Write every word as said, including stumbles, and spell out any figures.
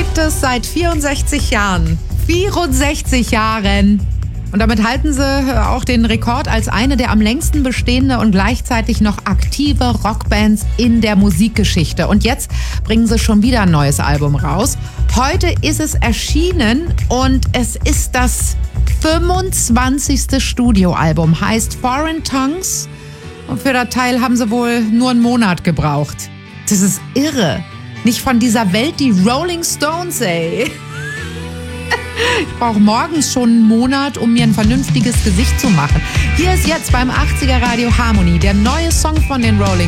gibt es seit vierundsechzig Jahren. vierundsechzig Jahren. Und damit halten sie auch den Rekord als eine der am längsten bestehende und gleichzeitig noch aktive Rockbands in der Musikgeschichte. Und jetzt bringen sie schon wieder ein neues Album raus. Heute ist es erschienen und es ist das fünfundzwanzigste Studioalbum, heißt Foreign Tongues. Und für das Teil haben sie wohl nur einen Monat gebraucht. Das ist irre. Nicht von dieser Welt, die Rolling Stones, ey. Ich brauche morgens schon einen Monat, um mir ein vernünftiges Gesicht zu machen. Hier ist jetzt beim achtziger Radio Harmony der neue Song von den Rolling